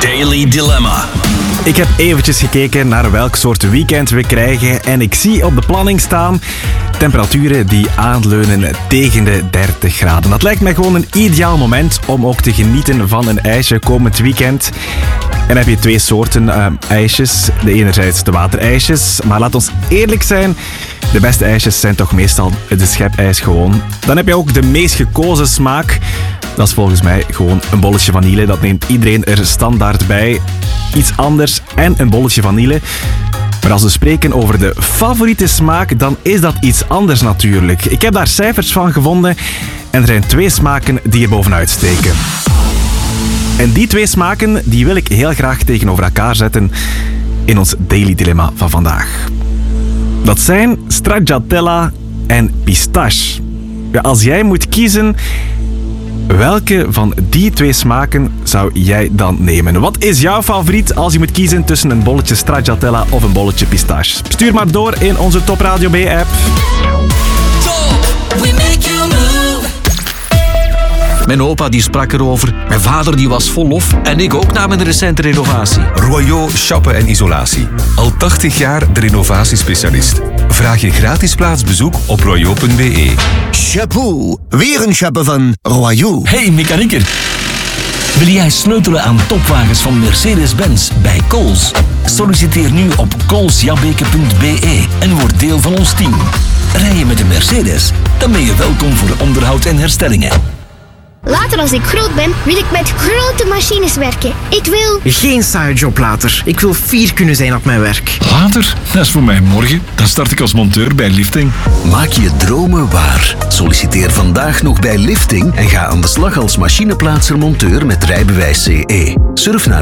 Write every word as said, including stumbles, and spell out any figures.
Daily Dilemma. Ik heb eventjes gekeken naar welk soort weekend we krijgen en ik zie op de planning staan temperaturen die aanleunen tegen de dertig graden. Dat lijkt mij gewoon een ideaal moment om ook te genieten van een ijsje komend weekend. En dan heb je twee soorten uh, ijsjes. De enerzijds de waterijsjes, maar laat ons eerlijk zijn, de beste ijsjes zijn toch meestal de schepijs gewoon. Dan heb je ook de meest gekozen smaak. Dat is volgens mij gewoon een bolletje vanille. Dat neemt iedereen er standaard bij. Iets anders en een bolletje vanille. Maar als we spreken over de favoriete smaak, dan is dat iets anders natuurlijk. Ik heb daar cijfers van gevonden en er zijn twee smaken die er bovenuit steken. En die twee smaken die wil ik heel graag tegenover elkaar zetten in ons Daily Dilemma van vandaag. Dat zijn stracciatella en pistache. Ja, als jij moet kiezen, welke van die twee smaken zou jij dan nemen? Wat is jouw favoriet als je moet kiezen tussen een bolletje stracciatella of een bolletje pistache? Stuur maar door in onze Top Radio B-app. Top, we make you move. Mijn opa die sprak erover, mijn vader die was vol lof en ik ook na mijn recente renovatie. Royaux Chappen en Isolatie. Al tachtig jaar de renovatiespecialist. Vraag je gratis plaatsbezoek op royaux punt b e. Chapeau, weer een chappen van Royaux. Hey mechanieker, wil jij sleutelen aan topwagens van Mercedes-Benz bij Coles? Solliciteer nu op colesjabbeke punt b e en word deel van ons team. Rij je met een Mercedes, dan ben je welkom voor onderhoud en herstellingen. Later als ik groot ben, wil ik met grote machines werken. Ik wil... Geen saaie job later. Ik wil fier kunnen zijn op mijn werk. Later? Dat is voor mij morgen. Dan start ik als monteur bij Lifting. Maak je dromen waar. Solliciteer vandaag nog bij Lifting en ga aan de slag als machineplaatser monteur met rijbewijs C E. Surf naar